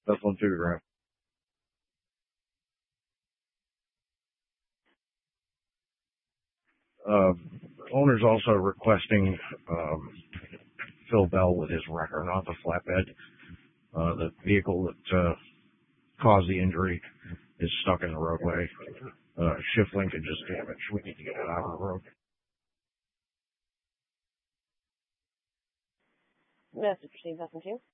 That's 1 2 grand. Owner's also requesting Phil Bell with his wrecker, not the flatbed. The vehicle that caused the injury is stuck in the roadway. Shift linkage is damaged. We need to get it out of the road. Message received, nothing to.